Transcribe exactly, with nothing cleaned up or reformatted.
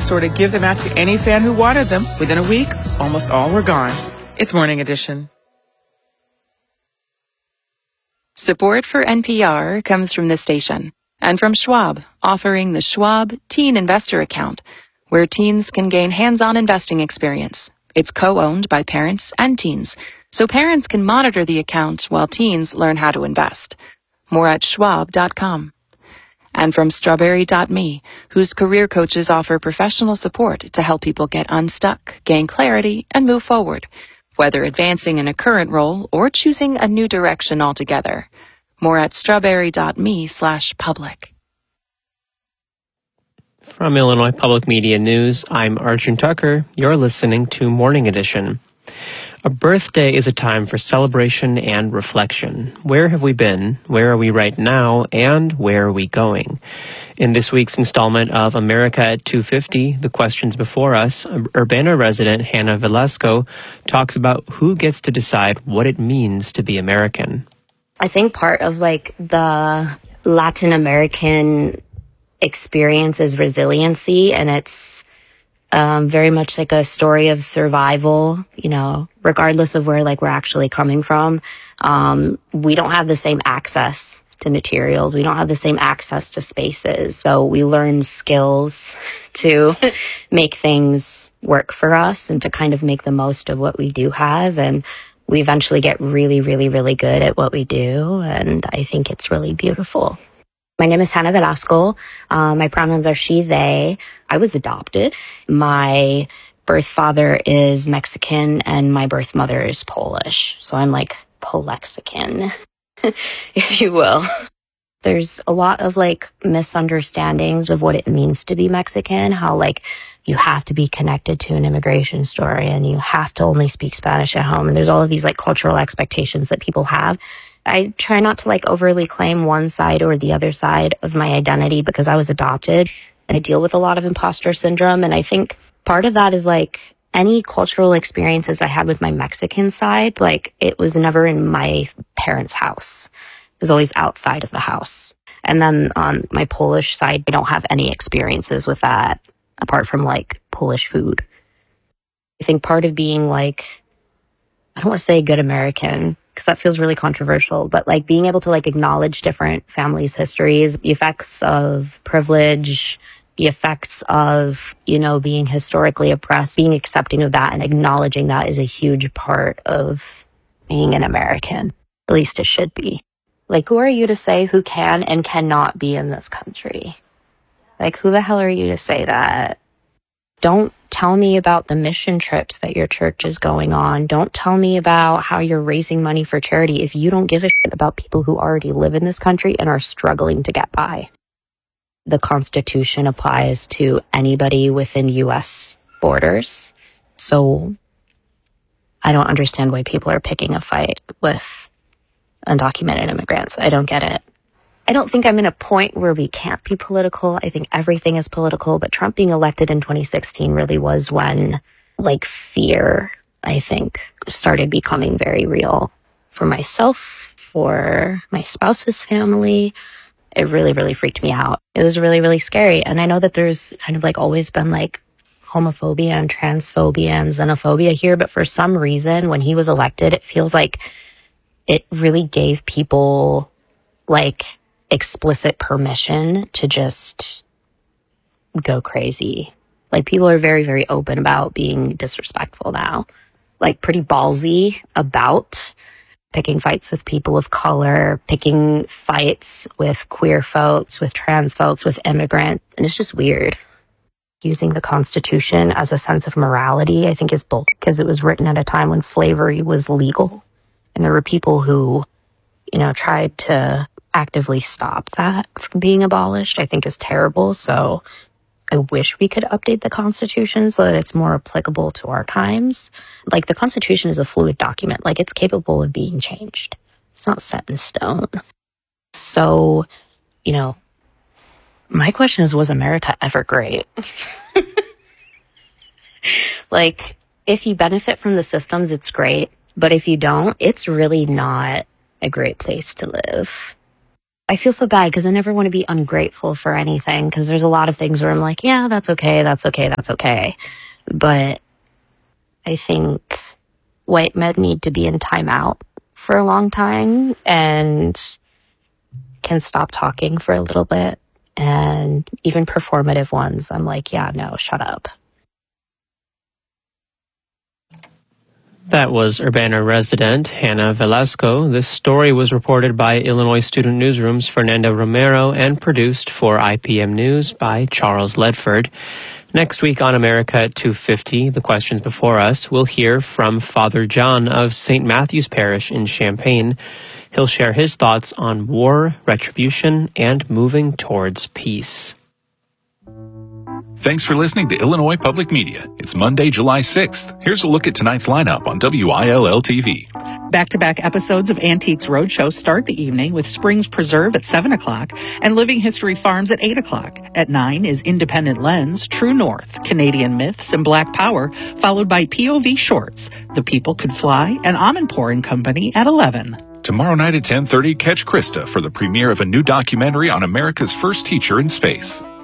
store to give them out to any fan who wanted them. Within a week, almost all were gone. It's Morning Edition. Support for N P R comes from this station and from Schwab, offering the Schwab Teen Investor Account, where teens can gain hands-on investing experience. It's co-owned by parents and teens, so parents can monitor the account while teens learn how to invest. More at schwab dot com. And from strawberry dot me, whose career coaches offer professional support to help people get unstuck, gain clarity, and move forward, whether advancing in a current role or choosing a new direction altogether. More at strawberry dot me slash public. From Illinois Public Media News, I'm Arjun Tucker. You're listening to Morning Edition. A birthday is a time for celebration and reflection. Where have we been? Where are we right now? And where are we going? In this week's installment of America at two fifty, The Questions Before Us, Urbana resident Hannah Velasco talks about who gets to decide what it means to be American. I think part of like the Latin American experience is resiliency, and it's um, very much like a story of survival, you know, regardless of where like we're actually coming from. Um, we don't have the same access to materials. We don't have the same access to spaces. So we learn skills to make things work for us and to kind of make the most of what we do have. And we eventually get really, really, really good at what we do. And I think it's really beautiful. My name is Hannah Velasco. Uh, my pronouns are she, they. I was adopted. My birth father is Mexican and my birth mother is Polish. So I'm like Polexican, if you will. There's a lot of like misunderstandings of what it means to be Mexican, how like you have to be connected to an immigration story and you have to only speak Spanish at home. And there's all of these like cultural expectations that people have. I try not to like overly claim one side or the other side of my identity because I was adopted and I deal with a lot of imposter syndrome. And I think part of that is like any cultural experiences I had with my Mexican side, like it was never in my parents' house. It was always outside of the house. And then on my Polish side, I don't have any experiences with that apart from like Polish food. I think part of being like, I don't want to say a good American because that feels really controversial, but like being able to like acknowledge different families' histories, the effects of privilege, the effects of, you know, being historically oppressed, being accepting of that and acknowledging that is a huge part of being an American. At least it should be. Like, who are you to say who can and cannot be in this country? Like, who the hell are you to say that? Don't tell me about the mission trips that your church is going on. Don't tell me about how you're raising money for charity if you don't give a shit about people who already live in this country and are struggling to get by. The Constitution applies to anybody within U S borders. So I don't understand why people are picking a fight with undocumented immigrants. I don't get it. I don't think I'm in a point where we can't be political. I think everything is political, but Trump being elected in twenty sixteen really was when, like, fear, I think, started becoming very real for myself, for my spouse's family. It really, really freaked me out. It was really, really scary. And I know that there's kind of like always been like homophobia and transphobia and xenophobia here, but for some reason, when he was elected, it feels like it really gave people like explicit permission to just go crazy. Like people are very, very open about being disrespectful now. Like pretty ballsy about picking fights with people of color, picking fights with queer folks, with trans folks, with immigrants. And it's just weird. Using the Constitution as a sense of morality, I think is bull because it was written at a time when slavery was legal. And there were people who, you know, tried to actively stop that from being abolished, I think is terrible. So I wish we could update the Constitution so that it's more applicable to our times. Like the Constitution is a fluid document. Like it's capable of being changed. It's not set in stone. So, you know, my question is, was America ever great? Like, if you benefit from the systems, it's great. But if you don't, it's really not a great place to live. I feel so bad because I never want to be ungrateful for anything, because there's a lot of things where I'm like, yeah, that's okay, that's okay, that's okay. But I think white men need to be in timeout for a long time and can stop talking for a little bit. And even performative ones, I'm like, yeah, no, shut up. That was Urbana resident Hannah Velasco. This story was reported by Illinois Student Newsroom's Fernanda Romero and produced for I P M News by Charles Ledford. Next week on America at two fifty, the questions before us, we'll hear from Father John of Saint Matthew's Parish in Champaign. He'll share his thoughts on war, retribution, and moving towards peace. Thanks for listening to Illinois Public Media. It's Monday, July sixth. Here's a look at tonight's lineup on W I L L T V. Back-to-back episodes of Antiques Roadshow start the evening with Springs Preserve at seven o'clock and Living History Farms at eight o'clock. At nine is Independent Lens, True North, Canadian Myths, and Black Power, followed by P O V Shorts, The People Could Fly, and Amanpour and Company at eleven. Tomorrow night at ten thirty, catch Krista for the premiere of a new documentary on America's first teacher in space.